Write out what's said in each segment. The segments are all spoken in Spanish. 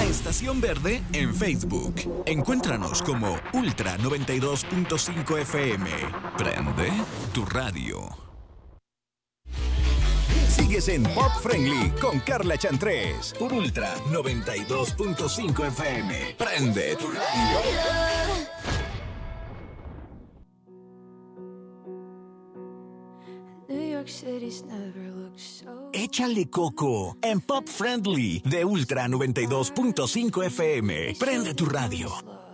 Estación Verde en Facebook. Encuéntranos como Ultra 92.5 FM. Prende tu radio. Sigues en Pop Friendly con Carla Chantrés por Ultra 92.5 FM. Prende tu radio. Échale coco en Pop Friendly de Ultra 92.5 FM. Prende tu radio.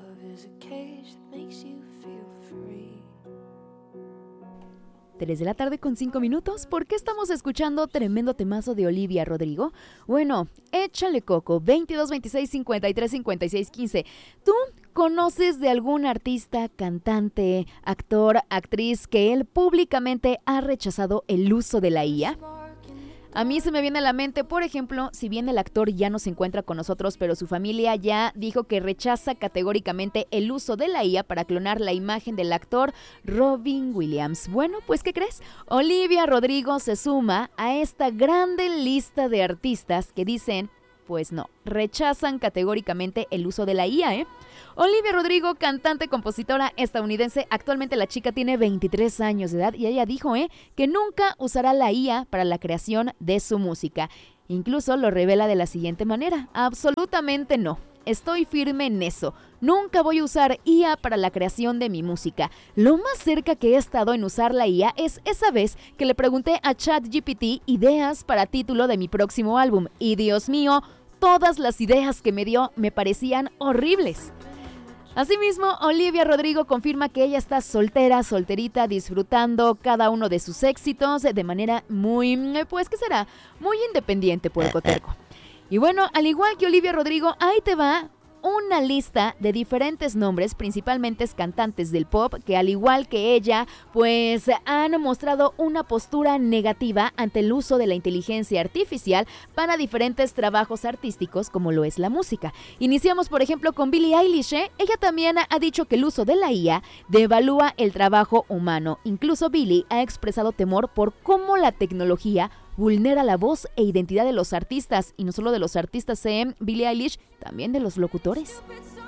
3 de la tarde con 5 minutos. ¿Por qué estamos escuchando tremendo temazo de Olivia Rodrigo? Bueno, échale coco, 22 26 53 56 15. ¿Tú conoces de algún artista, cantante, actor, actriz que él públicamente ha rechazado el uso de la IA? A mí se me viene a la mente, por ejemplo, si bien el actor ya no se encuentra con nosotros, pero su familia ya dijo que rechaza categóricamente el uso de la IA para clonar la imagen del actor Robin Williams. Bueno, pues ¿qué crees? Olivia Rodrigo se suma a esta grande lista de artistas que dicen, pues no, rechazan categóricamente el uso de la IA, ¿eh? Olivia Rodrigo, cantante, compositora estadounidense, actualmente la chica tiene 23 años de edad y ella dijo que nunca usará la IA para la creación de su música. Incluso lo revela de la siguiente manera: absolutamente no. Estoy firme en eso. Nunca voy a usar IA para la creación de mi música. Lo más cerca que he estado en usar la IA es esa vez que le pregunté a ChatGPT ideas para título de mi próximo álbum. Y Dios mío, todas las ideas que me dio me parecían horribles. Asimismo, Olivia Rodrigo confirma que ella está solterita, disfrutando cada uno de sus éxitos de manera muy, pues, ¿qué será? Muy independiente, puerco terco. Y bueno, al igual que Olivia Rodrigo, ahí te va una lista de diferentes nombres, principalmente cantantes del pop, que al igual que ella, pues han mostrado una postura negativa ante el uso de la inteligencia artificial para diferentes trabajos artísticos como lo es la música. Iniciamos, por ejemplo, con Billie Eilish. Ella también ha dicho que el uso de la IA devalúa el trabajo humano. Incluso Billie ha expresado temor por cómo la tecnología vulnera la voz e identidad de los artistas, y no solo de los artistas, Billie Eilish, también de los locutores.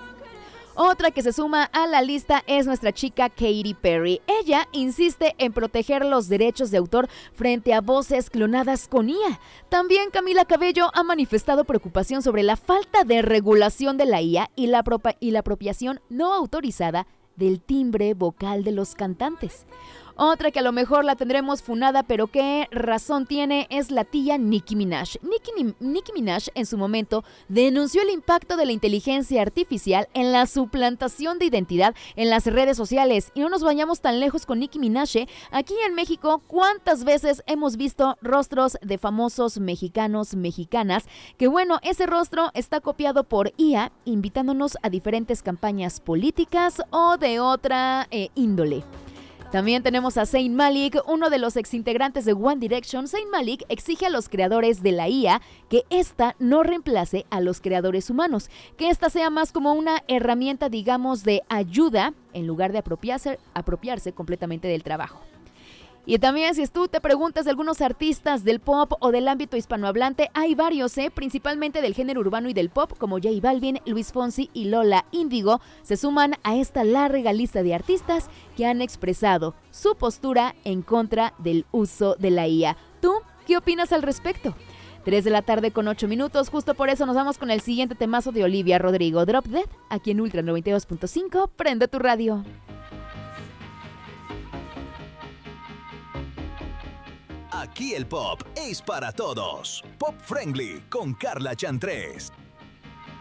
Otra que se suma a la lista es nuestra chica Katy Perry. Ella insiste en proteger los derechos de autor frente a voces clonadas con IA. También Camila Cabello ha manifestado preocupación sobre la falta de regulación de la IA y la apropiación no autorizada del timbre vocal de los cantantes. Otra que a lo mejor la tendremos funada, pero qué razón tiene, es la tía Nicki Minaj. Nicki Minaj en su momento denunció el impacto de la inteligencia artificial en la suplantación de identidad en las redes sociales. Y no nos vayamos tan lejos con Nicki Minaj. Aquí en México, ¿cuántas veces hemos visto rostros de famosos mexicanos, mexicanas? Que bueno, ese rostro está copiado por IA, invitándonos a diferentes campañas políticas o de otra índole. También tenemos a Zayn Malik, uno de los exintegrantes de One Direction. Zayn Malik exige a los creadores de la IA que ésta no reemplace a los creadores humanos, que ésta sea más como una herramienta, digamos, de ayuda en lugar de apropiarse completamente del trabajo. Y también, si tú te preguntas de algunos artistas del pop o del ámbito hispanohablante, hay varios, principalmente del género urbano y del pop, como J Balvin, Luis Fonsi y Lola Índigo, se suman a esta larga lista de artistas que han expresado su postura en contra del uso de la IA. ¿Tú qué opinas al respecto? 3 de la tarde con 8 minutos, justo por eso nos vamos con el siguiente temazo de Olivia Rodrigo, Drop Dead, aquí en Ultra 92.5, prende tu radio. Aquí el pop es para todos. Pop Friendly con Carla Chantrés.